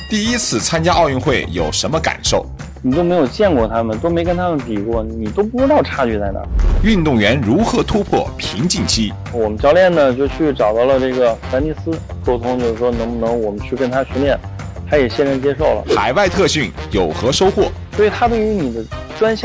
第一次参加奥运会有什么感受？ 你都没有见过他们，都没跟他们比过，你都不知道差距在哪。 运动员如何突破瓶颈期？ 我们教练呢就去找到了这个丹尼斯沟通，就是说能不能我们去跟他训练，他也欣然接受了。 海外特训有何收获？ 所以他对于你的专项